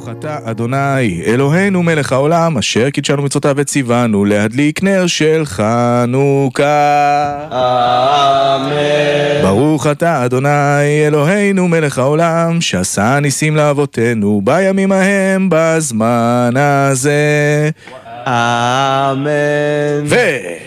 ברוך אתה אדוני אלוהינו מלך העולם אשר קידשנו מצוותיו וציוונו להדליק נר של חנוכה. אמן. ברוך אתה אדוני אלוהינו מלך העולם שעשה ניסים לאבותינו בימים ההם בזמן הזה. אמן.